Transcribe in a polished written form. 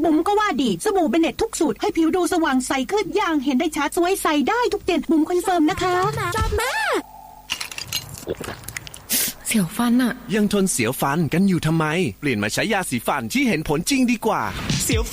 บุ๋มก็ว่าดีสบู่เบเน็ตทุกสูตรให้ผิวดูสว่างใสขึ้นอย่างเห็นได้ชัดสวยใสได้ทุกเดือนบุ๋มคอนเฟิร์มนะคะจอบมาเสียวฟันอะยังทนเสียวฟันกันอยู่ทำไมเปลี่ยนมาใช้ยาสีฟันที่เห็นผลจริงดีกว่าเสียว